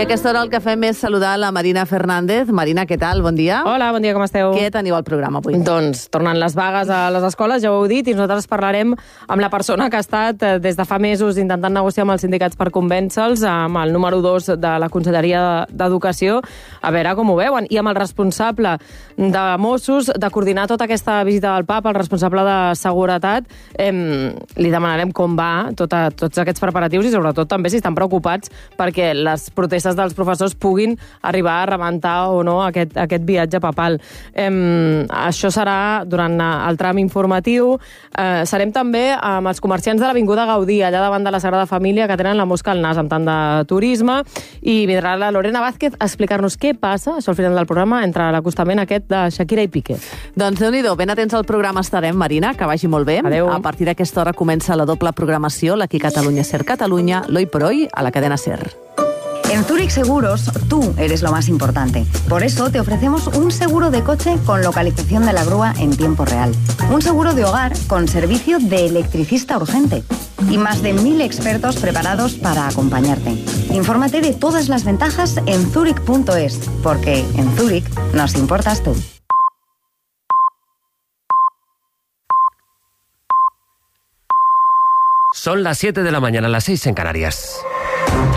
a aquesta hora el que fem és saludar la Marina Fernández. Marina, què tal? Bon dia. Hola, bon dia, com esteu? Què teniu al programa avui? Doncs tornen les vagues a les escoles, ja ho heu dit, i nosaltres parlarem amb la persona que ha estat des de fa mesos intentant negociar amb els sindicats per convèncer-los, amb el número 2 de la Conselleria d'Educació, a veure com ho veuen, i amb el responsable de Mossos de coordinar tota aquesta visita del PAP, el responsable de seguretat. Li demanarem com va tots aquests preparatius i sobretot també si estan preocupats perquè les protestes dels professors puguin arribar a rebentar o no aquest viatge papal. Això serà durant el tram informatiu. Serem també amb els comerciants de l'Avinguda Gaudí, allà davant de la Sagrada Família, que tenen la mosca al nas amb tant de turisme, i vindrà la Lorena Vázquez a explicar-nos què passa, això al final del programa, entre l'acostament aquest de Shakira i Piqué. Doncs déu-n'hi-do, ben atents al programa estarem, Marina, que vagi molt bé. Adeu. A partir d'aquesta hora comença la doble programació, l'Aquí Catalunya Ser Catalunya, l'Hoy por Hoy, a la cadena Ser. En Zurich Seguros, tú eres lo más importante. Por eso te ofrecemos un seguro de coche con localización de la grúa en tiempo real. Un seguro de hogar con servicio de electricista urgente. Y más de 1000 expertos preparados para acompañarte. Infórmate de todas las ventajas en zurich.es, porque en Zurich nos importas tú. Son las 7 de la mañana, las 6 en Canarias.